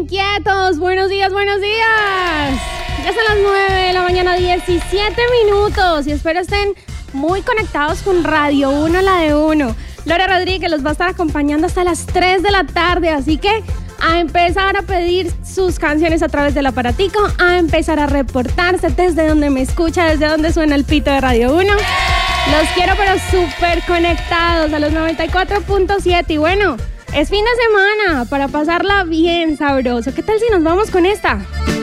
Inquietos, buenos días, buenos días. Ya son las 9 de la mañana, 17 minutos y espero estén muy conectados con Radio 1, la de uno. Laura Rodríguez los va a estar acompañando hasta las 3 de la tarde, así que a empezar a pedir sus canciones a través del aparatico, a empezar a reportarse desde donde me escucha, desde donde suena el pito de Radio 1. Los quiero pero súper conectados a los 94.7 y bueno, es fin de semana para pasarla bien sabroso. ¿Qué tal si nos vamos con esta?